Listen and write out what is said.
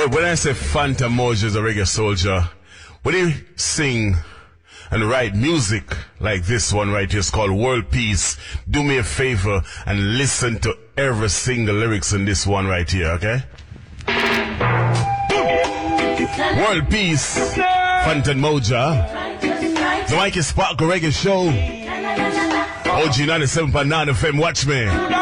When I say Phantom Mojo is a reggae soldier, when he sing and write music like this one right here, it's called World Peace. Do me a favor and listen to every single lyrics in this one right here, okay? World Peace, Phantom Mojo, the Mikey Sparkle Reggae Show, OG 97.9 FM, watch me.